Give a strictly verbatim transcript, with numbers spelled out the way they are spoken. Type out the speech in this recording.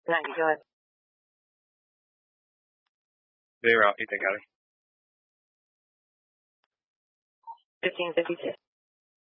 ninety, go ahead. Zero, you think, Ellie? fifteen fifty-two.